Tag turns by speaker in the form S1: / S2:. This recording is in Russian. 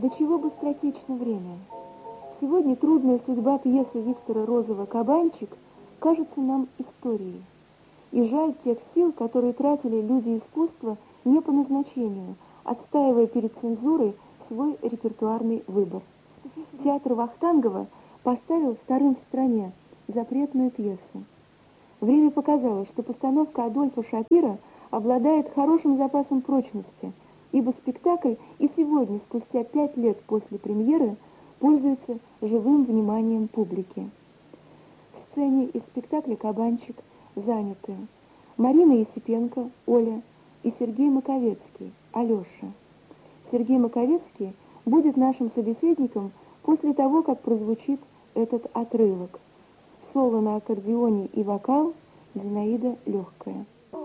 S1: До чего быстротечно время. Сегодня трудная судьба пьесы Виктора Розова «Кабанчик» кажется нам историей. И жаль тех сил, которые тратили люди искусства не по назначению, отстаивая перед цензурой свой репертуарный выбор. Театр Вахтангова поставил вторым в стране запретную пьесу. Время показало, что постановка Адольфа Шапира обладает хорошим запасом прочности, ибо спектакль и сегодня, спустя 5 лет после премьеры, пользуется живым вниманием публики. В сцене из спектакля «Кабанчик» заняты Марина Есипенко, Оля, и Сергей Маковецкий, Алеша. Сергей Маковецкий будет нашим собеседником после того, как прозвучит этот отрывок. Соло на аккордеоне и вокал Зинаида Легкая.